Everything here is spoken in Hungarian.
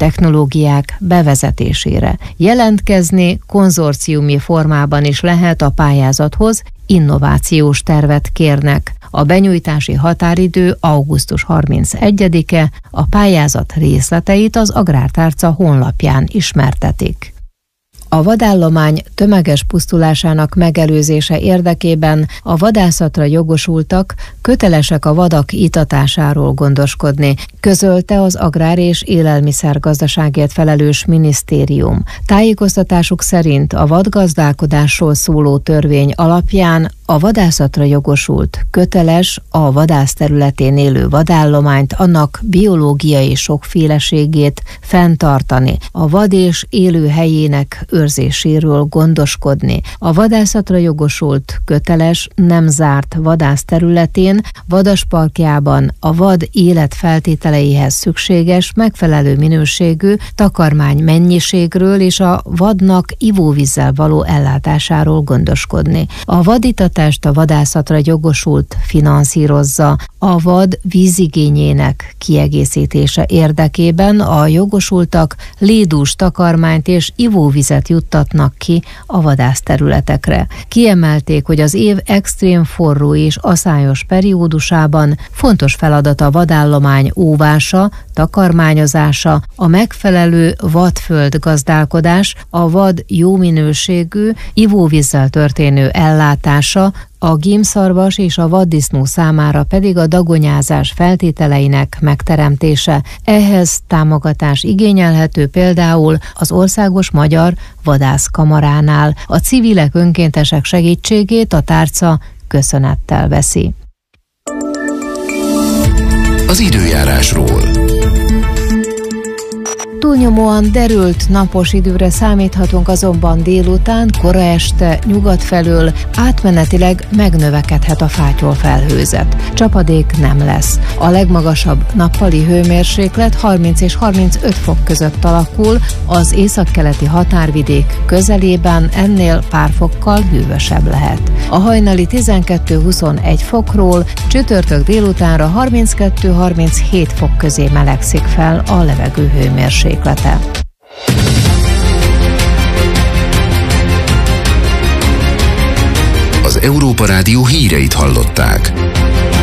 technológiák bevezetésére. Jelentkezni konzorciumi formában is lehet a pályázathoz, innovációs tervet kérnek. A benyújtási határidő augusztus 31-e, a pályázat részleteit az Agrártárca honlapján ismertetik. A vadállomány tömeges pusztulásának megelőzése érdekében a vadászatra jogosultak kötelesek a vadak itatásáról gondoskodni, közölte az Agrár- és Élelmiszergazdaságért felelős minisztérium. Tájékoztatásuk szerint a vadgazdálkodásról szóló törvény alapján a vadászatra jogosult köteles a vadászterületén élő vadállományt, annak biológiai sokféleségét fenntartani, a vad és élőhelyének őrzéséről gondoskodni. A vadászatra jogosult köteles nem zárt vadászterületén, vadasparkjában a vad életfeltételeihez szükséges megfelelő minőségű takarmány mennyiségről és a vadnak ivóvízzel való ellátásáról gondoskodni. A vaditatást a vadászatra jogosult finanszírozza. A vad vízigényének kiegészítése érdekében a jogosultak lédús takarmányt és ivóvizet juttatnak ki a vadászterületekre. Kiemelték, hogy az év extrém forró és aszályos periódusában fontos feladat a vadállomány óvása, takarmányozása, a megfelelő vadföld gazdálkodás, a vad jó minőségű, ivóvízzel történő ellátása, a gímszarvas és a vaddisznó számára pedig a dagonyázás feltételeinek megteremtése. Ehhez támogatás igényelhető például az Országos Magyar Vadászkamaránál. A civilek, önkéntesek segítségét a tárca köszönettel veszi. Az időjárásról. Túlnyomóan derült napos időre számíthatunk, azonban délután, kora este nyugat felől átmenetileg megnövekedhet a fátyolfelhőzet. Csapadék nem lesz. A legmagasabb nappali hőmérséklet 30 és 35 fok között alakul, az északkeleti határvidék közelében ennél pár fokkal hűvösebb lehet. A hajnali 12-21 fokról csütörtök délutánra 32-37 fok közé melegszik fel a levegő hőmérséklete. Az Európa Rádió híreit hallották.